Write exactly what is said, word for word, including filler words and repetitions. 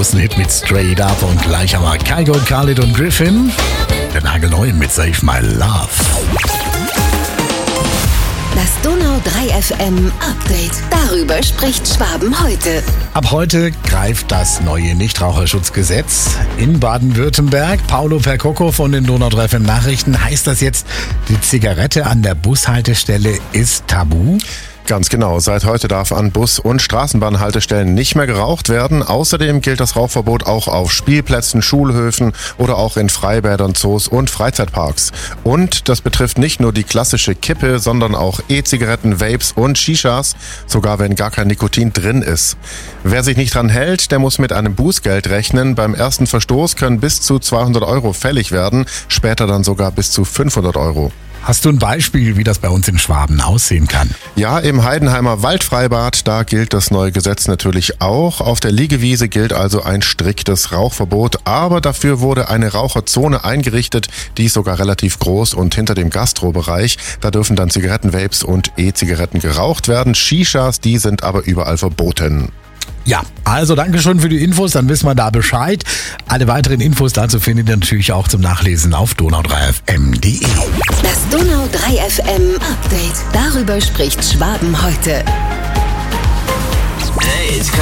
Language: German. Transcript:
großen Hit mit Straight Up und gleich haben wir Kygo, Khalid und Griffin. Der nagelneue mit Save My Love. Das Donau drei F M Update. Darüber spricht Schwaben heute. Ab heute greift das neue Nichtraucherschutzgesetz in Baden-Württemberg. Paolo Percoco von den Donau drei F M Nachrichten. Heißt das jetzt, die Zigarette an der Bushaltestelle ist tabu? Ganz genau. Seit heute darf an Bus- und Straßenbahnhaltestellen nicht mehr geraucht werden. Außerdem gilt das Rauchverbot auch auf Spielplätzen, Schulhöfen oder auch in Freibädern, Zoos und Freizeitparks. Und das betrifft nicht nur die klassische Kippe, sondern auch E-Zigaretten, Vapes und Shishas, sogar wenn gar kein Nikotin drin ist. Wer sich nicht dran hält, der muss mit einem Bußgeld rechnen. Beim ersten Verstoß können bis zu zweihundert Euro fällig werden, später dann sogar bis zu fünfhundert Euro. Hast du ein Beispiel, wie das bei uns in Schwaben aussehen kann? Ja, im Heidenheimer Waldfreibad, da gilt das neue Gesetz natürlich auch. Auf der Liegewiese gilt also ein striktes Rauchverbot, aber dafür wurde eine Raucherzone eingerichtet, die ist sogar relativ groß und hinter dem Gastrobereich. Da dürfen dann Zigaretten, Vapes und E-Zigaretten geraucht werden. Shishas, die sind aber überall verboten. Ja, also danke schon für die Infos, dann wissen wir da Bescheid. Alle weiteren Infos dazu findet ihr natürlich auch zum Nachlesen auf donau drei f m punkt d e. Das Donau drei F M Update. Darüber spricht Schwaben heute. Hey, it's